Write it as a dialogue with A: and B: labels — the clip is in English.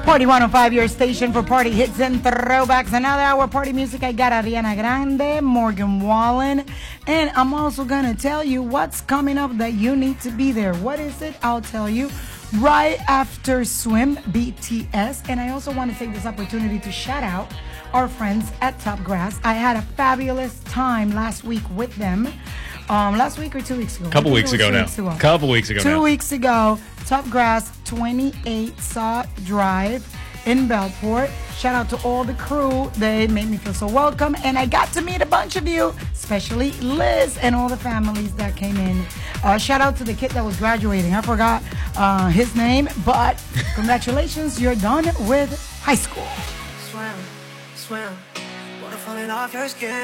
A: Party 105, your station for party hits and throwbacks. Another hour party music. I got Ariana Grande, Morgan Wallen, and I'm also gonna tell you what's coming up that you need to be there. What is it? I'll tell you right after Swim, BTS. And I also want to take this opportunity to shout out our friends at Top Grass. I had a fabulous time last week with them. Last week or 2 weeks ago?
B: Couple weeks ago now.
A: 2 weeks ago. Top Grass, 28 Saw Drive in Bellport. Shout out to all the crew. They made me feel so welcome. And I got to meet a bunch of you, especially Liz and all the families that came in. Shout out to the kid that was graduating. I forgot his name, but congratulations, you're done with high school.
C: Swim, water falling off your skin.